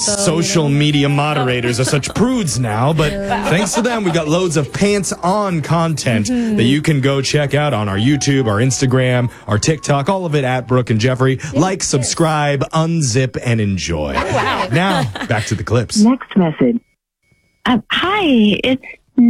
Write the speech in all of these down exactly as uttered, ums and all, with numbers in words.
social you know? media moderators are such prudes now, but thanks to them, we got loads of pants-on content Mm-hmm. that you can go check out on our YouTube, our Instagram, our TikTok, all of it at Brooke and Jeffrey. Yeah, like, subscribe, unzip, and enjoy. Oh, wow. Now, back to the clips. Next message. Uh, hi, it's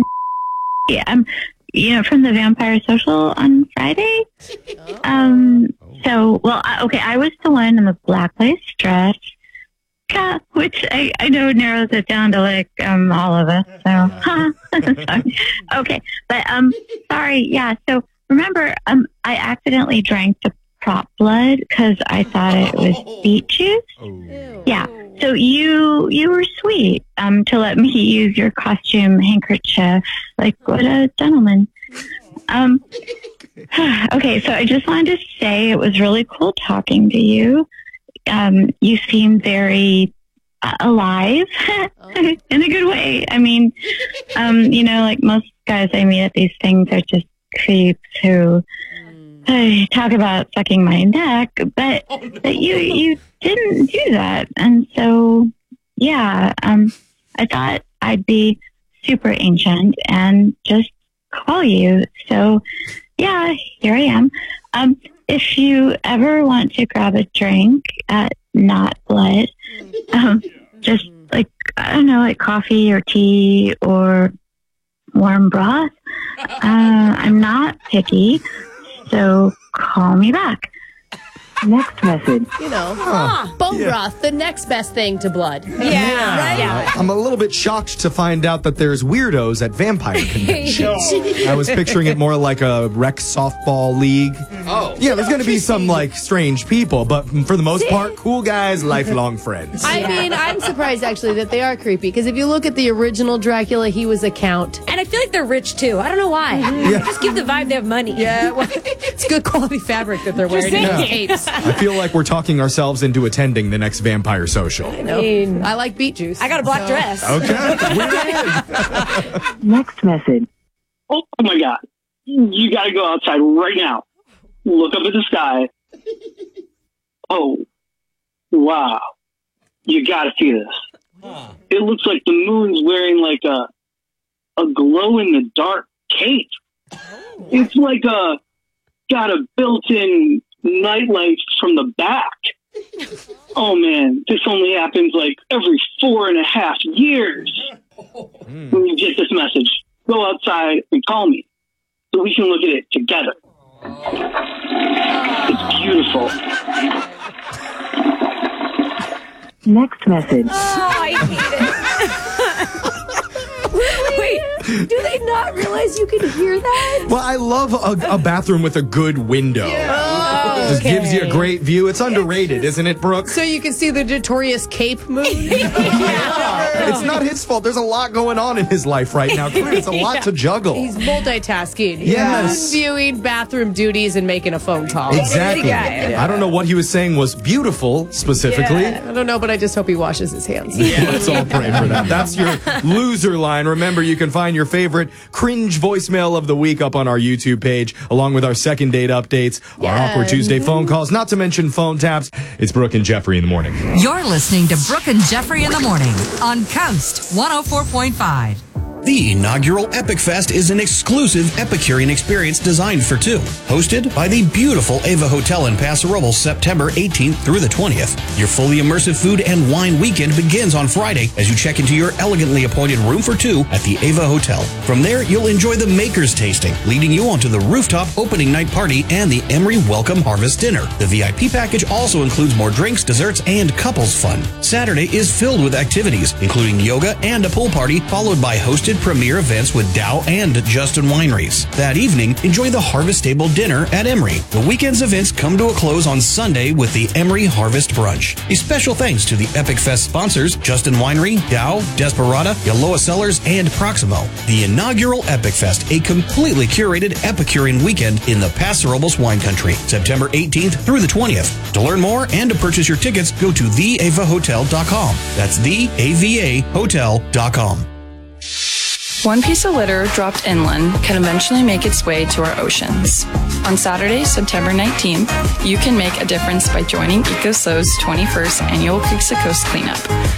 I'm, you know, from the Vampire Social on Friday. Um, so, well, I, okay, I was the one in the black lace dress, uh, which I, I know narrows it down to like um all of us. So, huh. Okay, but um, sorry, yeah. So remember, um, I accidentally drank the prop blood because I thought it was beet juice. Oh. Yeah. So you you were sweet um, to let me use your costume handkerchief, like what a gentleman. Um, okay, so I just wanted to say it was really cool talking to you. Um, you seem very uh, alive in a good way. I mean, um, you know, like most guys I meet at these things are just creeps who uh, talk about sucking my neck, but Oh, no. but you you didn't do that, and so yeah, um, I thought I'd be super ancient and just call you. So yeah, here I am. Um, if you ever want to grab a drink at Not Blood, um, just like I don't know, like coffee or tea or warm broth. Uh, I'm not picky, so call me back. Next message. You know, Huh. bone Yeah. broth, the next best thing to blood. Yeah. Right? Yeah. I'm a little bit shocked to find out that there's weirdos at vampire conventions. I was picturing it more like a rec softball league. Oh. Yeah, there's going to be some like strange people, but for the most part, cool guys, lifelong friends. I mean, I'm surprised actually that they are creepy because if you look at the original Dracula, he was a count. And I feel like they're rich too. I don't know why. Yeah. Just give the vibe they have money. Yeah, well, it's good quality fabric that they're wearing in saying. these capes. I feel like we're talking ourselves into attending the next vampire social. I know. mean- I like beet juice. I got a black so- dress. Okay. Next message. Oh my God. You got to go outside right now. Look up at the sky. Oh, wow. You got to see this. It looks like the moon's wearing like a a glow in the dark cape. It's like a got a built-in nightlight from the back. Oh man, this only happens like every four and a half years. When you get this message, go outside and call me so we can look at it together. It's beautiful. Next message. Oh, I hate it. Wait, Do they not realize you can hear that? Well, I love a, a bathroom with a good window. Oh, Just gives you a great view. It's underrated, isn't it, Brooke? So you can see the notorious Cape Moon? It's not his fault. There's a lot going on in his life right now. It's a lot to juggle. He's multitasking. He's Yes. viewing bathroom duties and making a phone call. Exactly. I don't know what he was saying was beautiful specifically. I don't know, but I just hope he washes his hands. Let's all pray for that. That's your loser line. Remember, you can find your favorite cringe voicemail of the week up on our YouTube page, along with our second date updates, our Awkward Tuesday phone calls, not to mention phone taps. It's Brooke and Jeffrey in the morning. You're listening to Brooke and Jeffrey in the morning on Coast one oh four point five. The inaugural Epic Fest is an exclusive Epicurean experience designed for two. Hosted by the beautiful Ava Hotel in Paso Robles, September eighteenth through the twentieth. Your fully immersive food and wine weekend begins on Friday as you check into your elegantly appointed room for two at the Ava Hotel. From there, you'll enjoy the Makers Tasting, leading you onto the rooftop opening night party and the Emery Welcome Harvest Dinner. The V I P package also includes more drinks, desserts, and couples fun. Saturday is filled with activities, including yoga and a pool party, followed by hosted premiere events with Dow and Justin Wineries. That evening, enjoy the Harvest Table Dinner at Emery. The weekend's events come to a close on Sunday with the Emery Harvest Brunch. A special thanks to the Epic Fest sponsors, Justin Winery, Dow, Desperada, Yaloa Cellars, and Proximo. The inaugural Epic Fest, a completely curated Epicurean weekend in the Paso Robles wine country, September eighteenth through the twentieth. To learn more and to purchase your tickets, go to the ava hotel dot com. That's the A V A hotel dot com. One piece of litter dropped inland can eventually make its way to our oceans. On Saturday, September nineteenth, you can make a difference by joining EcoSo's twenty-first annual Creeks of Coast cleanup.